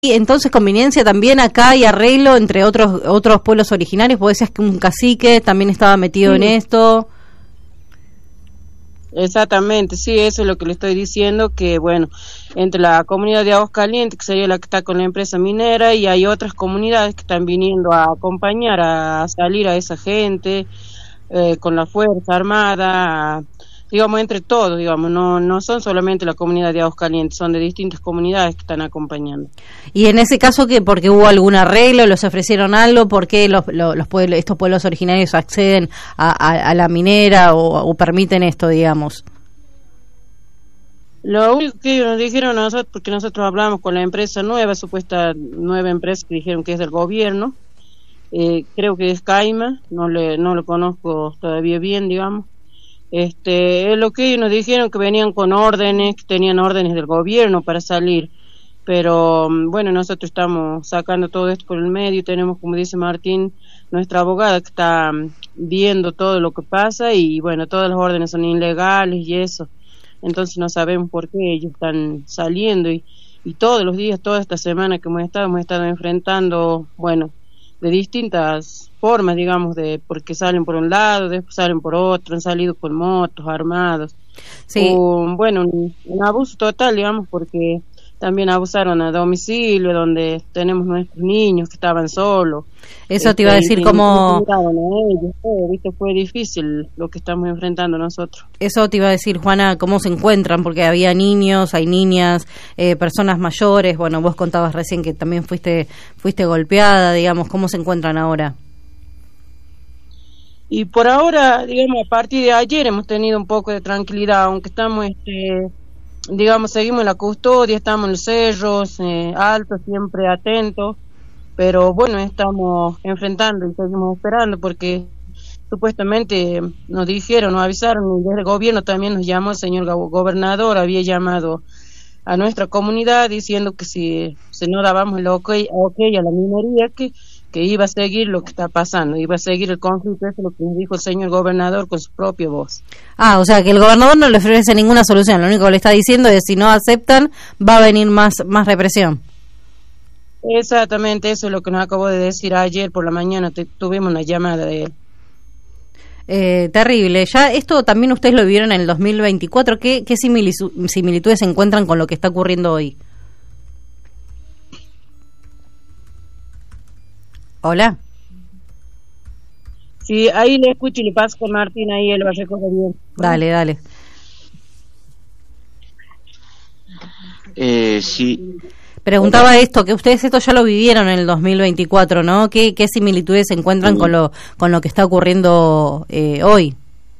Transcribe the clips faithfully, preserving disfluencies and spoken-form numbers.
Y entonces conveniencia también acá y arreglo entre otros otros pueblos originarios. Vos decías que un cacique también estaba metido sí. en esto. Exactamente, sí, eso es lo que le estoy diciendo, que bueno, entre la comunidad de Aguascalientes, que sería la que está con la empresa minera, y hay otras comunidades que están viniendo a acompañar, a salir a esa gente, eh, con la Fuerza Armada, a, digamos, entre todos, digamos, no no son solamente la comunidad de Aguascalientes, son de distintas comunidades que están acompañando. Y en ese caso, ¿qué? ¿Porque hubo algún arreglo? ¿Los ofrecieron algo? ¿Por qué los, los, los pueblos, estos pueblos originarios acceden a, a, a la minera o, o permiten esto, digamos? Lo único que nos dijeron a nosotros, porque nosotros hablamos con la empresa nueva, supuesta nueva empresa que dijeron que es del gobierno, eh, creo que es Caima, no le no lo conozco todavía bien, digamos. Este, es lo que ellos nos dijeron, que venían con órdenes, que tenían órdenes del gobierno para salir, pero bueno, nosotros estamos sacando todo esto por el medio, tenemos, como dice Martín, nuestra abogada que está viendo todo lo que pasa, y bueno, todas las órdenes son ilegales y eso, entonces no sabemos por qué ellos están saliendo, y, y todos los días, toda esta semana que hemos estado, hemos estado enfrentando, bueno, de distintas formas, digamos, de porque salen por un lado, después salen por otro, han salido con motos, armados. Sí. O, bueno, un, un abuso total, digamos, porque también abusaron a domicilio, donde tenemos nuestros niños que estaban solos. Eso este, te iba a decir, como... Ellos, fue, ¿viste? Fue difícil lo que estamos enfrentando nosotros. Eso te iba a decir, Juana, ¿cómo se encuentran? Porque había niños, hay niñas, eh, personas mayores. Bueno, vos contabas recién que también fuiste fuiste golpeada, digamos. ¿Cómo se encuentran ahora? Y por ahora, digamos, a partir de ayer hemos tenido un poco de tranquilidad, aunque estamos... este digamos, seguimos en la custodia, estamos en los cerros, eh, altos, siempre atentos, pero bueno, estamos enfrentando y seguimos esperando, porque supuestamente nos dijeron, nos avisaron, y desde el gobierno también nos llamó el señor gobernador, había llamado a nuestra comunidad diciendo que si, si no dábamos el ok, okay a la minería, que que iba a seguir lo que está pasando, iba a seguir el conflicto, eso es lo que nos dijo el señor gobernador con su propia voz. Ah, o sea que el gobernador no le ofrece ninguna solución, lo único que le está diciendo es si no aceptan va a venir más más represión. Exactamente, eso es lo que nos acabó de decir ayer por la mañana, te, tuvimos una llamada de él. Eh, terrible. Ya esto también ustedes lo vivieron en el dos mil veinticuatro, ¿qué, qué similitudes se encuentran con lo que está ocurriendo hoy? Hola. Sí, ahí le escucho y le paso con Martín, ahí él va a recoger bien. Dale, dale. Eh, sí. Preguntaba esto, que ustedes esto ya lo vivieron en el dos mil veinticuatro, ¿no? ¿Qué, qué similitudes se encuentran sí. con lo con lo que está ocurriendo eh, hoy?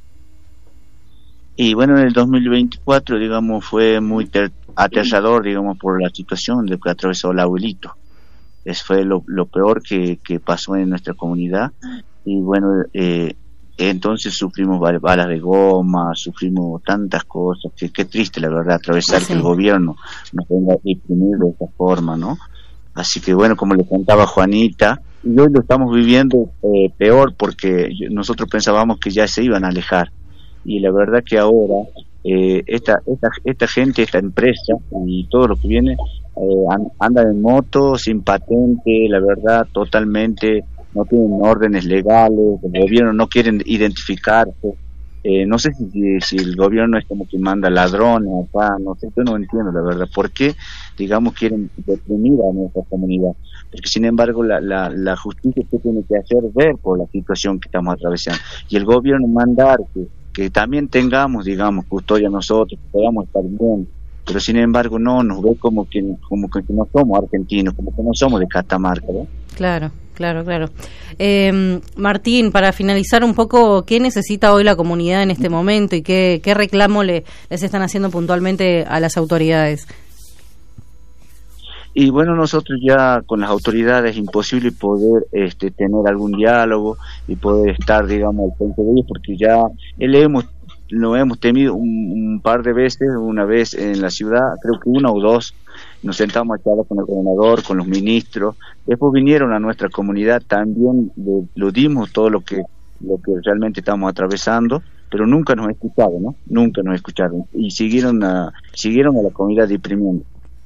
Y bueno, en el dos mil veinticuatro, digamos, fue muy ter- aterrador, digamos, por la situación de que atravesó el abuelito. Eso fue lo, lo peor que, que pasó en nuestra comunidad, y bueno, eh, entonces sufrimos balas de goma, sufrimos tantas cosas, que qué triste la verdad atravesar sí. que el gobierno nos venga a imprimir de esta forma, ¿no? Así que bueno, como le contaba Juanita, y hoy lo estamos viviendo eh, peor, porque nosotros pensábamos que ya se iban a alejar, y la verdad que ahora eh, esta, esta, esta gente, esta empresa y todo lo que viene Eh, andan en moto, sin patente, la verdad, totalmente, no tienen órdenes legales, el gobierno no quieren identificarse, eh, no sé si, si el gobierno es como que manda ladrones acá, no sé, yo no entiendo la verdad, ¿por qué, digamos, quieren deprimir a nuestra comunidad? Porque sin embargo la, la, la justicia que tiene que hacer ver por la situación que estamos atravesando, y el gobierno mandar que, que también tengamos, digamos, custodia nosotros, que podamos estar bien, pero sin embargo no nos ve como que como que no somos argentinos, como que no somos de Catamarca, ¿no? Claro, claro, claro. Eh, Martín, para finalizar un poco, ¿qué necesita hoy la comunidad en este momento y qué, qué reclamo le, les están haciendo puntualmente a las autoridades? Y bueno, nosotros ya con las autoridades es imposible poder este, tener algún diálogo y poder estar, digamos, al frente de ellos, porque ya le hemos lo hemos temido un, un par de veces, una vez en la ciudad, creo que una o dos, nos sentamos a charlar con el gobernador, con los ministros, después vinieron a nuestra comunidad, también le, lo dimos todo lo que lo que realmente estamos atravesando, pero nunca nos escucharon, ¿no? Nunca nos escucharon, y siguieron a, siguieron a la comunidad deprimiendo.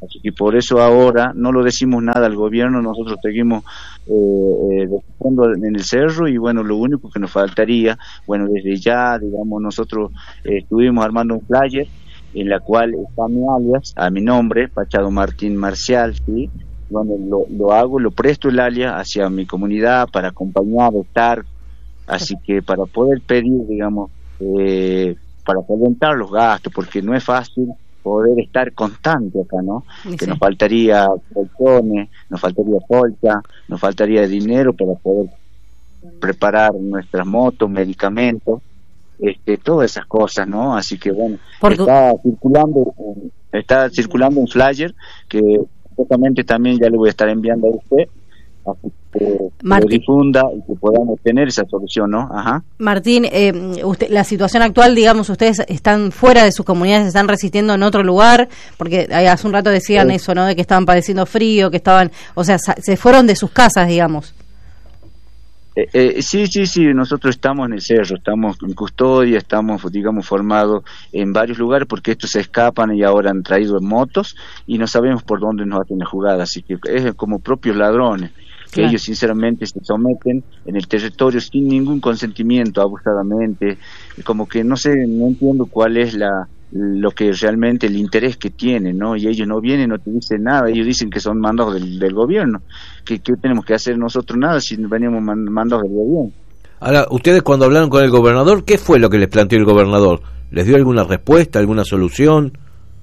Así que por eso ahora no lo decimos nada al gobierno, nosotros seguimos eh, eh, en el cerro y bueno, lo único que nos faltaría, bueno, desde ya, digamos, nosotros eh, estuvimos armando un flyer en la cual está mi alias, a mi nombre, Pachado Martín Marcial, ¿sí? Bueno, lo, lo hago, lo presto el alias hacia mi comunidad para acompañar, estar, así que para poder pedir, digamos, eh, para solventar los gastos, porque no es fácil poder estar constante acá, ¿no? Sí. Que nos faltaría colchones, nos faltaría colcha, nos faltaría dinero para poder preparar nuestras motos, medicamentos, este, todas esas cosas, ¿no? Así que bueno, Porque... está circulando, está circulando un flyer que justamente también ya le voy a estar enviando a usted, así que Martín, lo difunda y que podamos tener esa solución, ¿no? Ajá. Martín, eh, usted, la situación actual, digamos, ustedes están fuera de sus comunidades, se están resistiendo en otro lugar, porque hace un rato decían sí. eso, ¿no? De que estaban padeciendo frío, que estaban, o sea, se fueron de sus casas, digamos. Eh, eh, sí, sí, sí, nosotros estamos en el cerro, estamos en custodia, estamos, digamos, formados en varios lugares porque estos se escapan y ahora han traído motos y no sabemos por dónde nos hacen la jugada, así que es como propios ladrones, que claro. ellos sinceramente se someten en el territorio sin ningún consentimiento, abusadamente, como que no sé, no entiendo cuál es la lo que realmente el interés que tienen, ¿no? Y ellos no vienen, no te dicen nada, ellos dicen que son mandados del, del gobierno, que qué tenemos que hacer nosotros nada si venimos mandados del gobierno. Ahora, ustedes cuando hablaron con el gobernador, ¿qué fue lo que les planteó el gobernador? ¿Les dio alguna respuesta, alguna solución?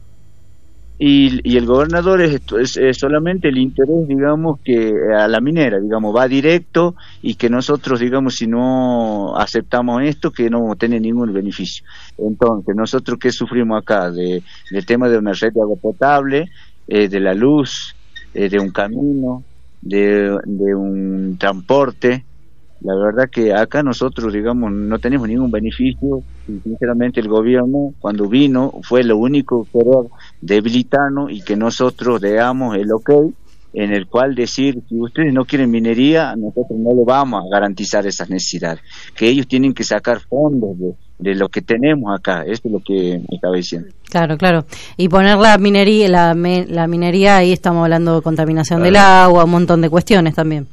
Y, y el gobernador es, es, es solamente el interés, digamos, que a la minera, digamos, va directo y que nosotros, digamos, si no aceptamos esto, que no vamos a tener ningún beneficio. Entonces, nosotros ¿qué sufrimos acá? De, del tema de una red de agua potable, eh, de la luz, eh, de un camino, de, de un transporte. La verdad que acá nosotros, digamos, no tenemos ningún beneficio y sinceramente el gobierno cuando vino fue lo único que era debilitarnos y que nosotros demos el ok en el cual decir, si ustedes no quieren minería, nosotros no le vamos a garantizar esas necesidades, que ellos tienen que sacar fondos de, de lo que tenemos acá, eso es lo que me estaba diciendo. Claro, claro, y poner la minería, la, la minería, ahí estamos hablando de contaminación claro. del agua, un montón de cuestiones también.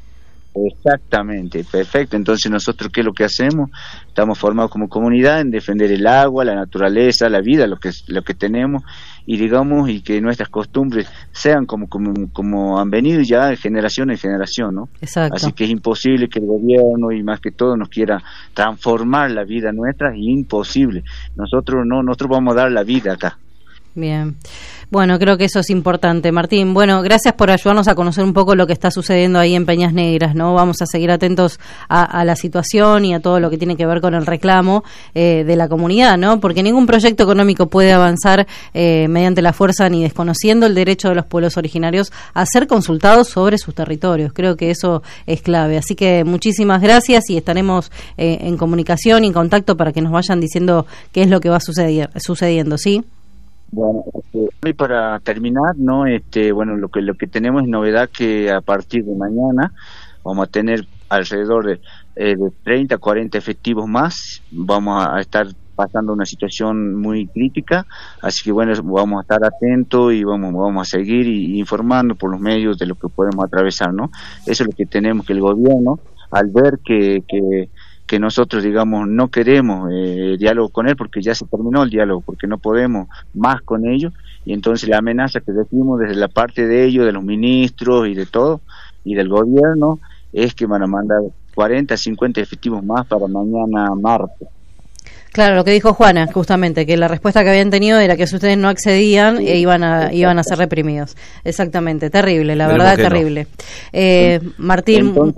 Exactamente, perfecto. Entonces nosotros ¿qué es lo que hacemos? Estamos formados como comunidad en defender el agua, la naturaleza, la vida, lo que lo que tenemos y digamos y que nuestras costumbres sean como como, como han venido ya de generación en generación, ¿no? Exacto. Así que es imposible que el gobierno y más que todo nos quiera transformar la vida nuestra, es imposible. Nosotros no, nosotros vamos a dar la vida acá. Bien. Bueno, creo que eso es importante, Martín. Bueno, gracias por ayudarnos a conocer un poco lo que está sucediendo ahí en Peñas Negras, ¿no? Vamos a seguir atentos a, a la situación y a todo lo que tiene que ver con el reclamo eh, de la comunidad, ¿no? Porque ningún proyecto económico puede avanzar eh, mediante la fuerza ni desconociendo el derecho de los pueblos originarios a ser consultados sobre sus territorios. Creo que eso es clave. Así que muchísimas gracias y estaremos eh, en comunicación y en contacto para que nos vayan diciendo qué es lo que va suceder, sucediendo, ¿sí? Bueno, este, y para terminar, no, este, bueno, lo que lo que tenemos es novedad que a partir de mañana vamos a tener alrededor de, eh, de treinta, cuarenta efectivos más. Vamos a estar pasando una situación muy crítica, así que bueno, vamos a estar atentos y vamos vamos a seguir y, informando por los medios de lo que podemos atravesar, ¿no? Eso es lo que tenemos, que el gobierno, al ver que que que nosotros, digamos, no queremos eh, diálogo con él porque ya se terminó el diálogo, porque no podemos más con ellos, y entonces la amenaza que decimos desde la parte de ellos, de los ministros y de todo, y del gobierno, es que van a mandar cuarenta, cincuenta efectivos más para mañana martes. Claro, lo que dijo Juana, justamente, que la respuesta que habían tenido era que si ustedes no accedían, sí, e iban a iban a ser reprimidos. Exactamente, terrible, la verdad, terrible. No. Eh, Martín... Entonces,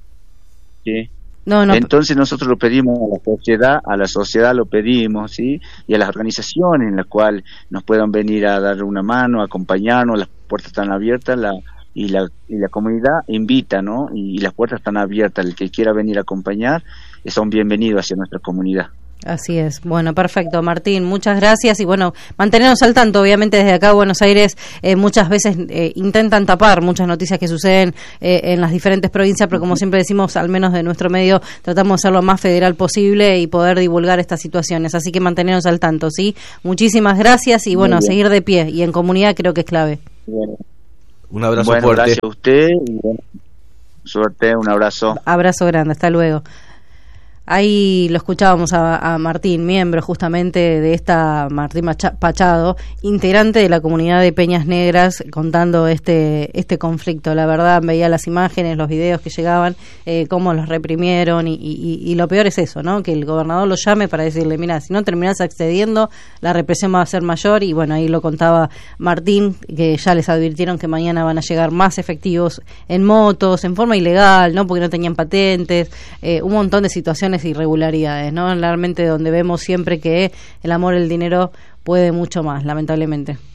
sí. No, no. Entonces nosotros lo pedimos a la sociedad, a la sociedad lo pedimos, ¿sí? Y a las organizaciones en las cuales nos puedan venir a dar una mano, a acompañarnos, las puertas están abiertas, la y la y la comunidad invita, ¿no? Y, y las puertas están abiertas, el que quiera venir a acompañar, son bienvenidos hacia nuestra comunidad. Así es. Bueno, perfecto, Martín, muchas gracias y bueno, mantenernos al tanto. Obviamente desde acá Buenos Aires eh, muchas veces eh, intentan tapar muchas noticias que suceden eh, en las diferentes provincias, pero como siempre decimos, al menos de nuestro medio, tratamos de ser lo más federal posible y poder divulgar estas situaciones. Así que mantenernos al tanto, ¿sí? Muchísimas gracias y bueno, seguir de pie y en comunidad creo que es clave. Bueno. Un abrazo bueno, fuerte. Gracias a usted y bueno, suerte, un abrazo. Abrazo grande, hasta luego. Ahí lo escuchábamos a, a Martín, miembro justamente de esta, Martín Pachado, integrante de la comunidad de Peñas Negras, contando este este conflicto. La verdad, veía las imágenes, los videos que llegaban, eh, cómo los reprimieron y, y, y lo peor es eso, ¿no? Que el gobernador lo llame para decirle, mira, si no terminás accediendo, la represión va a ser mayor. Y bueno, ahí lo contaba Martín, que ya les advirtieron que mañana van a llegar más efectivos en motos, en forma ilegal, ¿no? Porque no tenían patentes, eh, un montón de situaciones, irregularidades, ¿no? Realmente donde vemos siempre que el amor, el dinero puede mucho más, lamentablemente.